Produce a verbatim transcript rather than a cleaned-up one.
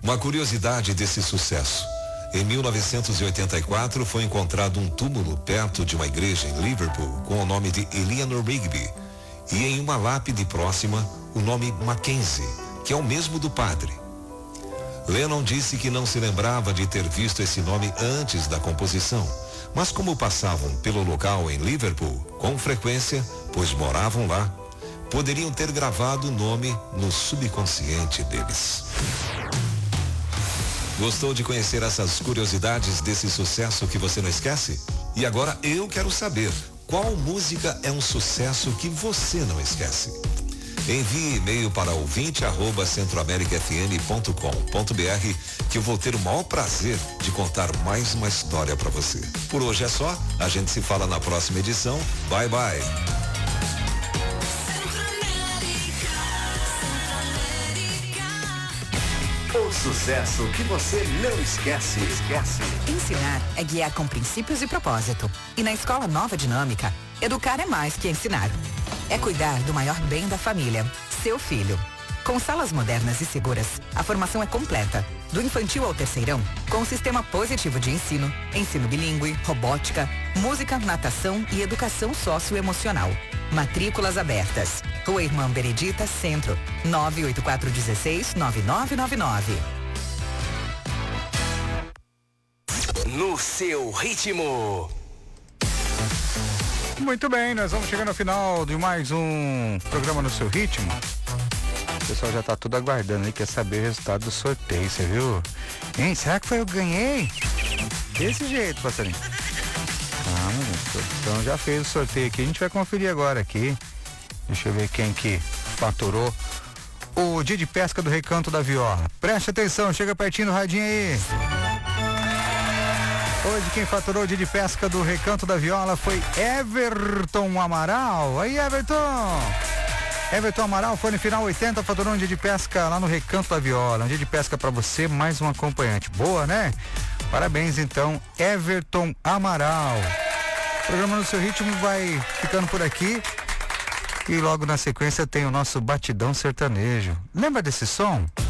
Uma curiosidade desse sucesso. Em mil novecentos e oitenta e quatro foi encontrado um túmulo perto de uma igreja em Liverpool com o nome de Eleanor Rigby e em uma lápide próxima o nome Mackenzie, que é o mesmo do padre. Lennon disse que não se lembrava de ter visto esse nome antes da composição, mas como passavam pelo local em Liverpool com frequência, pois moravam lá, poderiam ter gravado o nome no subconsciente deles. Gostou de conhecer essas curiosidades desse sucesso que você não esquece? E agora eu quero saber, qual música é um sucesso que você não esquece? Envie e-mail para ouvinte arroba centroamérica f m ponto com ponto b r que eu vou ter o maior prazer de contar mais uma história para você. Por hoje é só, a gente se fala na próxima edição. Bye, bye. O sucesso que você não esquece, esquece. Ensinar é guiar com princípios e propósito. E na Escola Nova Dinâmica, educar é mais que ensinar. É cuidar do maior bem da família, seu filho. Com salas modernas e seguras, a formação é completa. Do infantil ao terceirão, com o sistema positivo de ensino, ensino bilíngue, robótica, música, natação e educação socioemocional. Matrículas abertas. Rua Irmã Benedita, Centro, nove oito quatro um seis, nove nove nove nove. No seu ritmo. Muito bem, nós vamos chegando ao final de mais um programa No Seu Ritmo. O pessoal já tá tudo aguardando aí, quer saber o resultado do sorteio, você viu? Hein, será que foi eu que ganhei? Desse jeito, passarinho. Ah, meu, então já fez o sorteio aqui, a gente vai conferir agora aqui. Deixa eu ver quem que faturou o dia de pesca do Recanto da Viola. Preste atenção, chega pertinho do radinho aí. Hoje quem faturou o dia de pesca do Recanto da Viola foi Everton Amaral. Aí, Everton! Everton Amaral, fone final oitenta, faturou um dia de pesca lá no Recanto da Viola. Um dia de pesca pra você, mais um acompanhante. Boa, né? Parabéns, então, Everton Amaral. O programa No Seu Ritmo vai ficando por aqui. E logo na sequência tem o nosso Batidão Sertanejo. Lembra desse som?